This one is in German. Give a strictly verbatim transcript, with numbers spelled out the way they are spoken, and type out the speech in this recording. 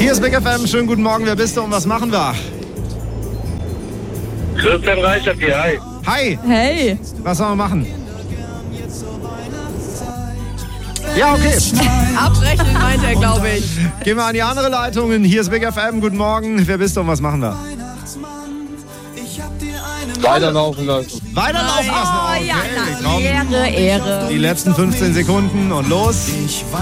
Hier ist Big F M, schönen guten Morgen, wer bist du und was machen wir? Christian Reichert hier, hi. Hi, Hey. was sollen wir machen? Ja, okay. Abbrechen meint er, glaube ich. Gehen wir an die andere Leitung. Hier ist Big F M, guten Morgen, wer bist du und was machen wir? Weiterlaufen lassen. Weiterlaufen lassen. Oh ja, Okay, na, komm. Ehre, Ehre. Die letzten fünfzehn Sekunden und los. Ich weiß